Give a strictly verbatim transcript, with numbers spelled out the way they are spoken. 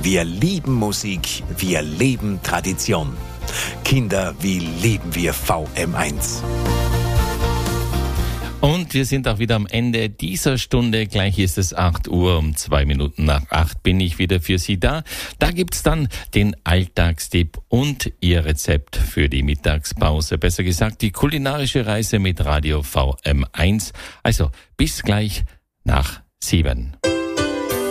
Wir lieben Musik, wir leben Tradition. Kinder, wie lieben wir V M eins. Und wir sind auch wieder am Ende dieser Stunde. Gleich ist es acht Uhr, um zwei Minuten nach acht bin ich wieder für Sie da. Da gibt's dann den Alltagstipp und Ihr Rezept für die Mittagspause. Besser gesagt, die kulinarische Reise mit Radio V M eins. Also bis gleich nach sieben.